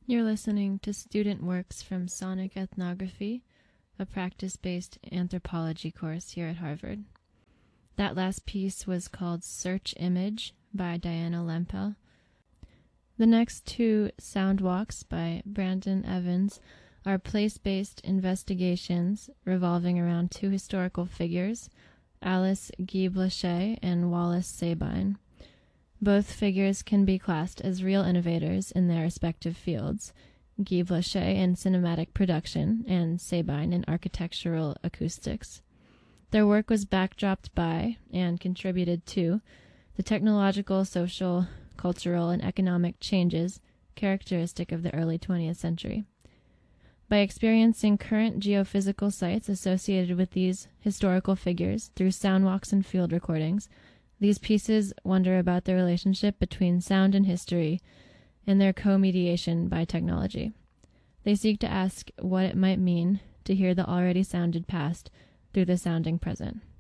You're listening to student works from Sonic Ethnography, a practice-based anthropology course here at Harvard. That last piece was called Search Image by Diana Lempel. The next two sound walks by Brandon Evans are place-based investigations revolving around two historical figures, Alice Guy Blaché and Wallace Sabine. Both figures can be classed as real innovators in their respective fields, Guy Blaché in cinematic production and Sabine in architectural acoustics. Their work was backdropped by and contributed to the technological, social, cultural, and economic changes characteristic of the early 20th century. By experiencing current geophysical sites associated with these historical figures through sound walks and field recordings, these pieces wonder about the relationship between sound and history and their co-mediation by technology. They seek to ask what it might mean to hear the already sounded past through the sounding present.